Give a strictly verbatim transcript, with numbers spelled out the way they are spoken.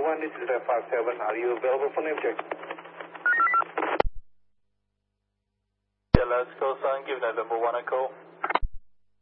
one, this is five seven. Are you available for name check? Yeah, let's go, son. Give November one a call.